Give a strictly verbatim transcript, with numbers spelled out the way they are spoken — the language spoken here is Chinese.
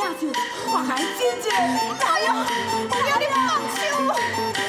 就我甲伊亲一个，哎呦，我叫你放手。